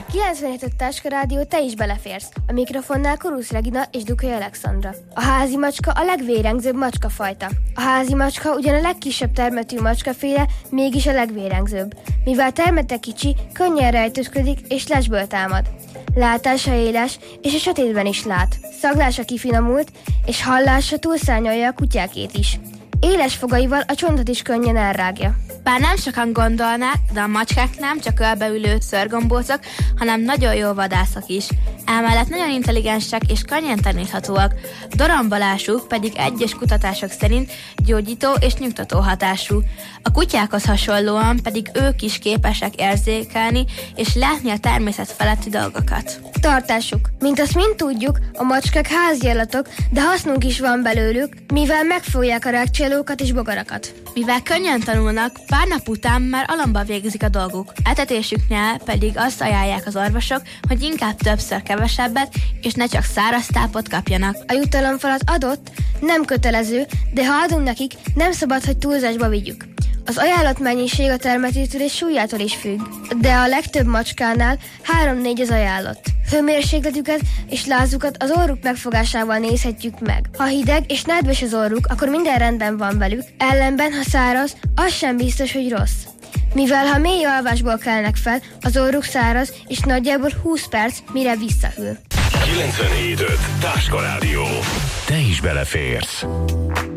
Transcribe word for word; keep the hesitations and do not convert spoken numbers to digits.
kilencvenhét Táska Rádió, te is beleférsz. A mikrofonnál Korusz Regina és Dukai Alexandra. A házi macska a legvérengzőbb macskafajta. A házi macska ugyan a legkisebb termetű macskaféle, mégis a legvérengzőbb. Mivel termete kicsi, könnyen rejtőzködik és lesből támad. Látása éles, és a sötétben is lát. Szaglása kifinomult, és hallása túlszárnyalja a kutyákét is. Éles fogaival a csontot is könnyen elrágja. Bár nem sokan gondolnák, de a macskák nem csak ölbeülő szörgombócok, hanem nagyon jó vadászok is. Emellett nagyon intelligensek és könnyen taníthatóak. Dorombolásuk pedig egyes kutatások szerint gyógyító és nyugtató hatású. A kutyákhoz hasonlóan pedig ők is képesek érzékelni és látni a természet feletti dolgokat. Tartásuk. Mint azt mind tudjuk, a macskák háziállatok, de hasznunk is van belőlük, mivel megfogják a rágcsálókat és bogarakat. Mivel könnyen tanulnak, pár nap után már alomba végzik a dolguk. Etetésüknél pedig azt ajánlják az orvosok, hogy inkább többször kevesebbet, és ne csak száraz tápot kapjanak. A jutalomfalat adott, nem kötelező, de ha adunk nekik, nem szabad, hogy túlzásba vigyük. Az ajánlott mennyiség a termetétől és súlyától is függ, de a legtöbb macskánál három-négy az ajánlott. Hőmérsékletüket és lázukat az orruk megfogásával nézhetjük meg. Ha hideg és nedves az orruk, akkor minden rendben van velük, ellenben, ha száraz, az sem biztos, hogy rossz. Mivel ha mély alvásból kelnek fel, az orruk száraz, és nagyjából húsz perc, mire visszahűl. kilencvenhét öt Táska Rádió. Te is beleférsz.